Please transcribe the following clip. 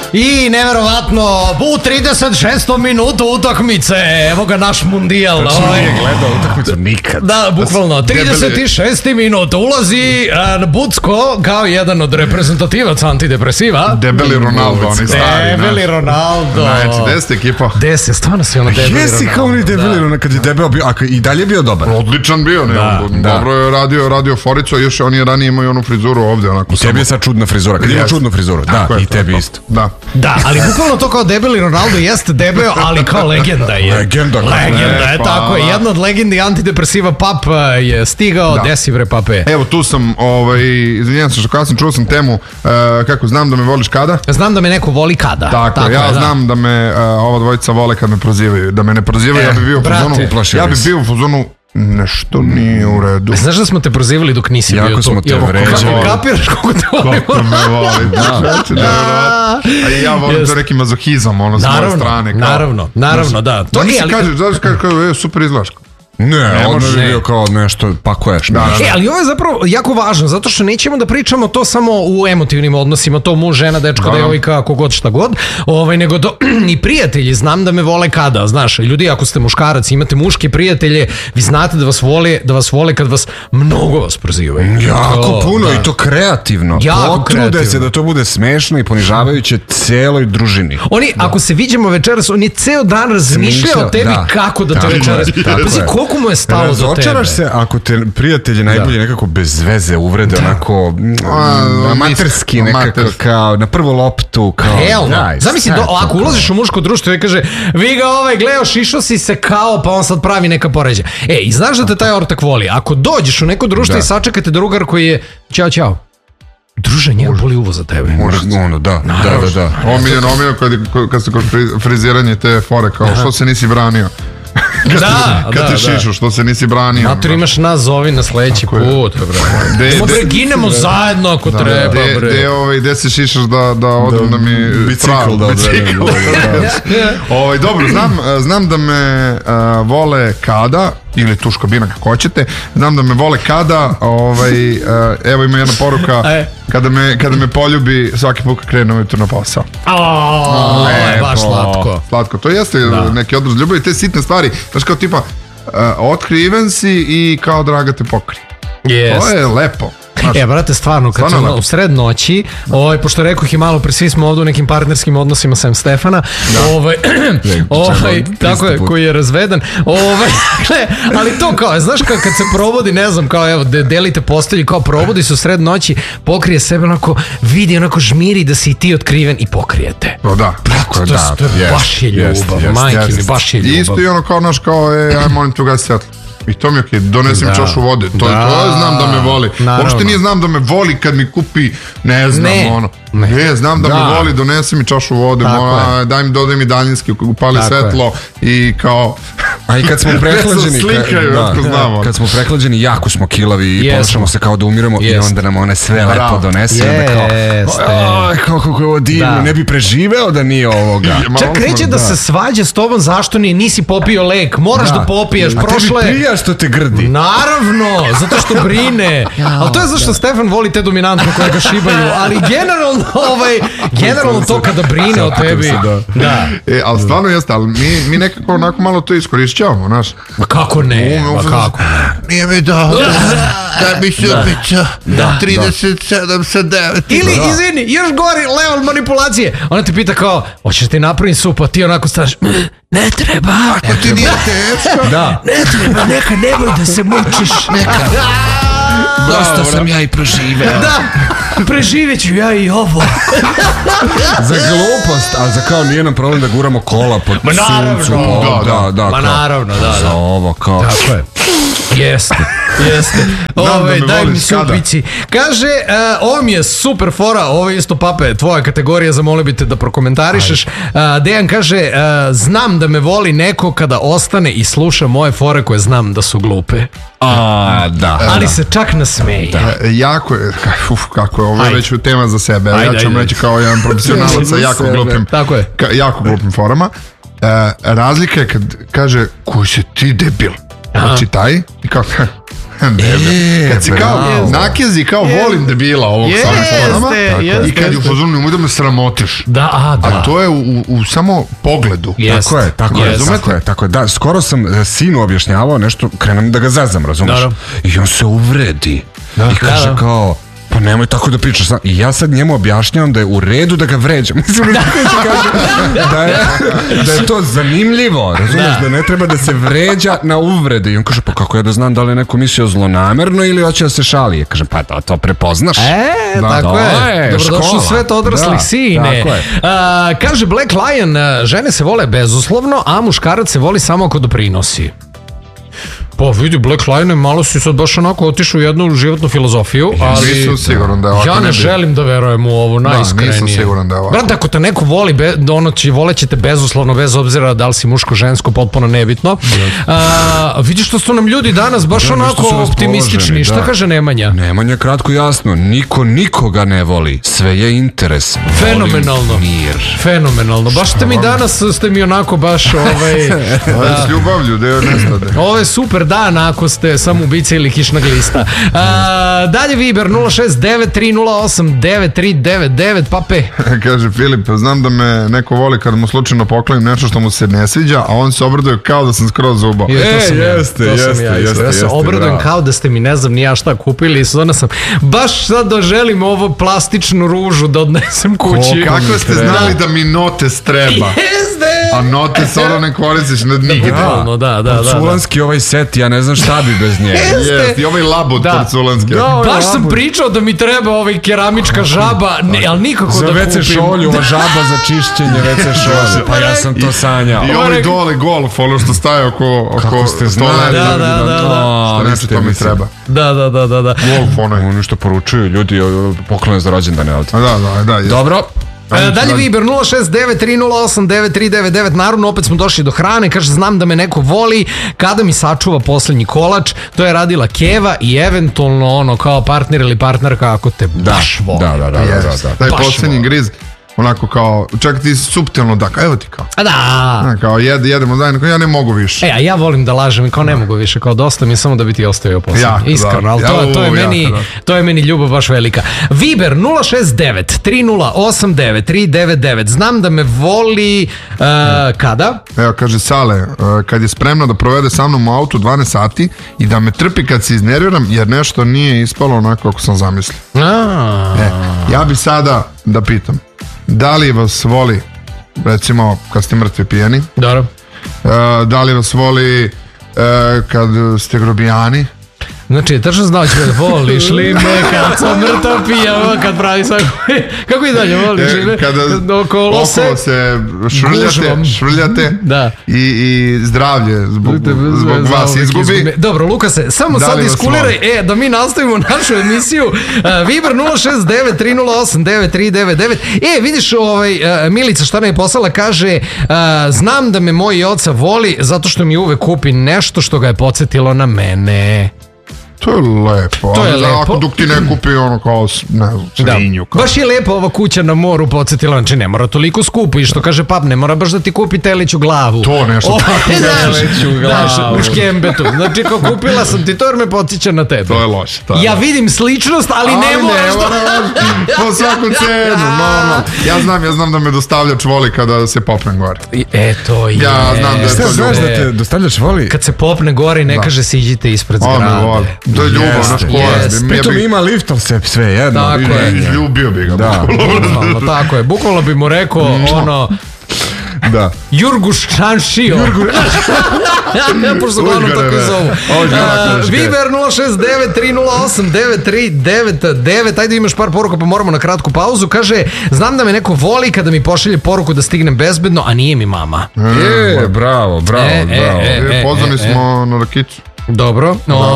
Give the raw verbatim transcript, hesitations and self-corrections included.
I neverovatno, u trideset šestom minutu utakmice, evo ga naš mundijal. Znači ovaj. Nije gledao utakmicu nikad. Da, bukvalno, trideset šesti minut ulazi uh, Bucko kao jedan od reprezentativaca antidepresiva. Debeli Ronaldo, oni stari. Debeli naš. Ronaldo. Znači, gde ste ekipa? Gde se, stvarno si ono debeli Ronaldo. Jesi kao oni debeli Ronaldo, kad je debel bio, a i dalje bio dobar. Odličan bio, ne, da, dobro da. je radio, radio foricu, a još on je ranije imao i onu frizuru ovde, onako. I tebi je sad čudna frizura, kad ima čudnu frizuru, da, i tebi isto. Da. Da, ali bukvalno to kao debeli Ronaldo jeste debel, ali kao legenda je. Legenda. Legenda je, tako je. Jedna od legendi antidepresiva Pap je stigao, da. Desi bre Pape. Evo tu sam, ovaj, izvinjam se što kasnim, čuo sam temu, uh, kako znam da me voliš kada? Znam da me neko voli kada. Tako, tako ja je, znam da, da me uh, ova dvojica vole kad me prozivaju. Da me ne prozivaju, e, ja bi bio u fazonu, ja bi bio u fazonu, nešto nije u redu. Znaš da smo te prozivali dok nisi jako bio tu? Jako smo te vređali. Kapiraš kako te volimo? Kako me voli. Da. A i ja volim yes. to neki mazohizam, ono, s moje strane. Kao, naravno, naravno, da. To nije, ali... Kažeš, znaš kako, kako, super izgledaš. Ne, ne ono je bio kao nešto, pa koješ. Da, e, ali ovo je zapravo jako važno, zato što nećemo da pričamo to samo u emotivnim odnosima, to muž, žena, dečko, devojka, kogod šta god, ovaj, nego to i prijatelji, znam da me vole kada, znaš, ljudi, ako ste muškarac, imate muške prijatelje, vi znate da vas vole, da vas vole kad vas mnogo vas prozivaju. Jako to, puno da. I to kreativno. Jako Potrude kreativno. se da to bude smešno i ponižavajuće celoj družini. Oni, da. Ako se viđemo večeras, on je ceo dan razmišljao o tebi da. kako da te tako večeras. Pazi, koliko mu je stalo do tebe. Razočaraš se ako te prijatelji najbolje da. nekako bez veze uvrede, da. onako a, amaterski nekako, kao na prvu loptu, kao daj. Zamisli, do, ako ulaziš u muško društvo i kaže, vi ga ovaj gleo, šišo si se kao, pa on sad pravi neka poređa. E, i znaš da te taj ortak voli. Ako dođeš u neko društvo da. i sačekate drugar koji je, ćao, ćao, druže, njega boli uvo za tebe. Može, ono, da, da, da, da. Omiljen, omiljen, kad, kad ste kod friziranje te fore, kao, što se nisi branio? Kad da, ti, kad da, ti šišu, da. što se nisi branio. Matur, imaš nas zovi na sledeći put, bre. Mo bre, ginemo zajedno ako da, treba, de, bre. De, ovaj, de se šišaš da, da odem da, da mi... Bicikl da odvedem. ovaj, dobro, znam, znam da me uh, vole kada, ili tuškobina kako hoćete, znam da me vole kada, ovaj, uh, evo ima jedna poruka, kada me, kada me poljubi svaki put kad krenu ujutru na posao. Oooo, baš slatko. Slatko, to jeste da. neki odraz ljubavi, te sitne stvari, znaš kao tipa, uh, otkriven si i kao draga te pokri. Yes. To je lepo. E, brate, stvarno, kad sam u sred noći, ovaj, pošto rekoh i malo pre, svi smo ovdje u nekim partnerskim odnosima sem Stefana, da. ovaj, ovaj, tako je, koji je razvedan, ovaj, ali to kao, znaš, kad, kad se probudi, ne znam, kao, evo, de, delite postelju, kao, probudi se u sred noći, pokrije sebe, onako, vidi, onako, žmiri da si i ti otkriven i pokrijete. O, da. Brate, to, da, to je yes, baš je ljubav, yes, majke yes, mi, baš je ljubav. Isto i ono kao, naš, kao, e, aj, molim te ugasi svetlo. I to mi je okej, donesim da. čašu vode, to, da. to je znam da me voli. Uopšte nije znam da me voli kad mi kupi, ne znam, ne. ono. Ne, ne znam da, da me voli, donesi mi čašu vode, ona, daj mi, dodaj mi daljinski, upali tako svetlo je. I kao... A i kad smo prehlađeni, slikaju, da, znamo. Kad smo prehlađeni, jako smo kilavi i yes. ponašamo se kao da umiramo yes. i onda nam one sve Bravo. lepo donese. Yes. Kao, kao, kako je ovo divno, da. ne bi preživeo da nije ovoga. Čak kreće da, da se svađa s tobom, zašto ni, nisi popio lek, moraš da, da popiješ, a prošle... A tebi prija što te grdi. Naravno, zato što brine. Ali to je zašto Stefan voli te dominantne koje ga šibaju, ali generalno, ovaj, generalno to kada brine o tebi. Da. E, ali stvarno jeste, ali mi, mi nekako onako malo to iskorišćavamo, znaš. Ma kako ne, ma kako ne. Nije mi dao, daj mi supića, trideset sedam sa devet. Ili, izvini, još gori level manipulacije. Ona ti pita kao, hoćeš ti napraviti supu, a ti onako staneš, ne treba. Ako ti nije teško. Da. Ne treba, neka, nemoj da se mučiš. Neka. Dosta sam ja i proživeo. Da, preživjet ću ja i ovo. Za glupost, a za kao nije nam problem da guramo kola pod Ma naravno, suncu. Da, da, da. Ma naravno, da, da. Za ovo, kao. Tako je. Jeste, jeste. Ove, daj mi supici. Kaže, uh, ovo mi je super fora, ovo je isto Pape, tvoja kategorija, zamolio bi te da prokomentarišeš. Uh, Dejan kaže, uh, znam da me voli neko kada ostane i sluša moje fore koje znam da su glupe. A, da. Ali da. se čak nasmeje. Da. Jako je, uf, kako je, ovo je već tema za sebe. Ajde, ja ću vam reći kao jedan profesionalac sa jako glupim, tako je. Ka, jako glupim forama. Uh, razlika je kad kaže, koji si ti debil? Znači taj i kao, Kad si kao nakezi, kao volim debila ovog samim fonama i kad je u fazonu nemoj da me sramotiš. Da, a, da. A to je u, u samo pogledu. Jest. Tako je, tako je, tako je, tako je. Da, skoro sam sinu objašnjavao nešto, krenem da ga zazam, razumeš? I on se uvredi. I kaže kao, pa nemoj tako da pričaš. I ja sad njemu objašnjavam da je u redu da ga vređam. Mislim, da je, da je to zanimljivo, razumiješ, da. da ne treba da se vređa na uvrede. I on kaže, pa kako ja da znam da li je neko mislio zlonamerno ili hoće da se šali. Ja kažem, pa to, to prepoznaš. E, da, tako je. je. Dobrodošli u svet odraslih da, sine. A, kaže Black Lion, žene se vole bezuslovno, a muškarac se voli samo ako doprinosi. Pa vidi, Black Lion, malo si sad baš onako otišao u jednu životnu filozofiju, ali nisam siguran da je ovako. Ja ne želim da verujem u ovo, najiskrenije. Da, nisam siguran da je ovako. Brate, ako te neko voli, be, ono će, voleće te bezuslovno, bez obzira da li si muško, žensko, potpuno nebitno. A, vidiš što su nam ljudi danas baš da, onako optimistični. Šta da. kaže Nemanja? Nemanja kratko jasno, niko nikoga ne voli, sve je interes. Fenomenalno. Mir. Fenomenalno. Baš ste mi danas, ste mi onako baš ovaj... da. S ljubavlju, da je nestade. Ovo je super dan ako ste samo ubica ili kišna glista. A, dalje Viber nula šest devet tri nula osam devet tri devet devet, pape. Kaže Filip, znam da me neko voli kad mu slučajno poklonim nešto što mu se ne sviđa, a on se obraduje kao da sam skroz zubao. E, to sam jeste, ja, jeste, to jeste, ja, jeste, ja se obradujem kao da ste mi ne znam ni ja šta kupili i sada sam baš sad da želim ovo plastičnu ružu da odnesem kući. Kako ste znali da mi notes treba? Jeste! A notes ono ne koristiš na nigde. Da, da, da. Porculanski ovaj set, ja ne znam šta bi bez nje. Jeste, i ovaj labod porculanski. Baš sam pričao da mi treba ovaj keramička žaba, ali nikako da kupim. Za ve ce šolju, ova žaba za čišćenje ve ce šolje. Pa ja sam to sanjao. I ovaj dole golf, ono što staje oko... Kako ste znali. Da, da, da. Što neće to mi treba. Da, da, da, da. Golf onaj. Ono što poručuju ljudi, poklone za rođendane. Da, da, da. Dobro. E, dalje Viber nula šest devet tri nula osam devet tri devet devet. Naravno opet smo došli do hrane. Kaže, znam da me neko voli kada mi sačuva poslednji kolač. To je radila Keva i eventualno ono kao partner ili partnerka ako te da, baš voli. Da, da, da, yes. da, da. Taj poslednji griz onako kao, čak ti suptilno da, evo ti kao. A da. Kao jed, jedemo zajedno, ja ne mogu više. E, a ja volim da lažem, kao ne mogu više, kao dosta mi je samo da bi ti ostavio poslednji. Jako, iskreno, ali to, to, je meni, to je meni ljubav baš velika. Viber nula šest devet tri nula osam devet tri devet devet. Znam da me voli uh, kada? Evo, kaže Sale, uh, kad je spremna da provede sa mnom u autu dvanaest sati i da me trpi kad se iznerviram jer nešto nije ispalo onako kako sam zamislio. A. E, ja bi sada da pitam, da li vas voli, recimo, kad ste mrtvi pijeni? Dobro. Uh, da li vas voli uh, kad ste grobijani? Znači, tačno znao će da voliš li me kad sam mrtav pijan, kad pravi svako... Kako i dalje voliš li me? E, kada kad okolo se, se švrljate, švrljate da. i, i zdravlje zbog, zbog vas izgubi. izgubi. Dobro, Lukase, samo da sad iskuliraj, e, da mi nastavimo našu emisiju. Uh, Viber nula šest devet tri nula osam devet tri devet devet. E, vidiš, ovaj, uh, Milica šta nam je poslala, kaže, uh, znam da me moj oca voli zato što mi uvek kupi nešto što ga je podsjetilo na mene. To je lepo, to je ali lepo. Ako dok ti ne kupi ono kao, ne znam, svinju. Da. Baš je lepo ova kuća na moru podsjetila, znači ne mora toliko skupo i što kaže pap, ne mora baš da ti kupi teleću glavu. To nešto o, tako teleću glavu. U škembetu, znači kao kupila sam ti to jer me podsjeća na tebe. To je loše. To je ja loše. vidim sličnost, ali, ali ne moraš ne, da... Po svaku cenu, no, no. Ja znam, ja znam da me dostavljač voli kada se popnem gore. Eto je. Ja znam da je to znaš da te dostavljač voli? Kad se popne gore i ne da. kaže se iđite ispred zgrade. To je ljubav, naš poraz. Pritom ima lift, ali se sve jedno. Tako je. Ljubio bi ga. Da, bukvalno, tako je. Bukvalno bi mu rekao, ono... Da. Jurguš Čanšio. Jurguš. Pošto glavno tako i zovu. Uh, Viber nula šest devet tri nula osam devet tri devet devet. Ajde, imaš par poruka pa moramo na kratku pauzu. Kaže, znam da me neko voli kada mi pošalje poruku da stignem bezbedno, a nije mi mama. E, bravo, bravo, e, bravo. E, e, e, Pozvani e, smo e. na rakicu. Dobro,